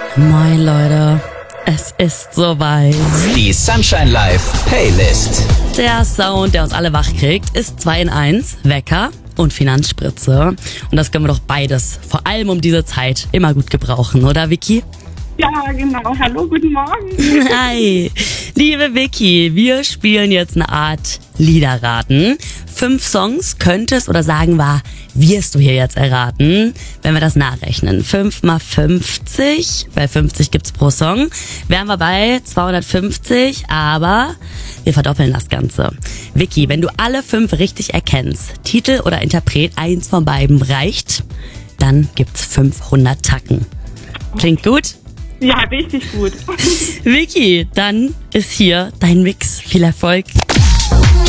Moin Leute, es ist soweit. Die Sunshine Live Playlist. Der Sound, der uns alle wach kriegt, ist 2 in 1, Wecker und Finanzspritze. Und das können wir doch beides, vor allem um diese Zeit, immer gut gebrauchen, oder Vicky? Ja, genau. Hallo, guten Morgen. Hi, liebe Vicky, wir spielen jetzt eine Art Liederraten. 5 Songs könntest oder sagen wir, wirst du hier jetzt erraten, wenn wir das nachrechnen. 5 mal 50, weil 50 gibt's pro Song, wären wir bei 250, aber wir verdoppeln das Ganze. Vicky, wenn du alle 5 richtig erkennst, Titel oder Interpret, eins von beiden reicht, dann gibt's 500 Tacken. Klingt gut? Ja, richtig gut. Vicky, dann ist hier dein Mix. Viel Erfolg.